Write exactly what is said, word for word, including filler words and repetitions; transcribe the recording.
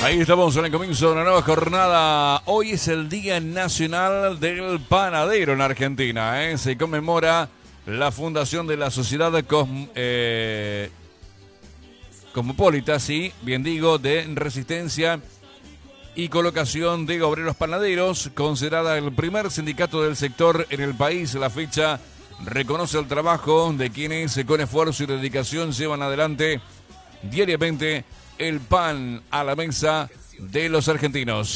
Ahí estamos en el comienzo de una nueva jornada. Hoy es el Día Nacional del Panadero en Argentina. ¿eh? Se conmemora la fundación de la Sociedad Cosm eh, Cosmopolita, sí, bien digo, de resistencia y colocación de obreros panaderos, considerada el primer sindicato del sector en el país. La fecha reconoce el trabajo de quienes con esfuerzo y dedicación llevan adelante diariamente el pan a la mesa de los argentinos.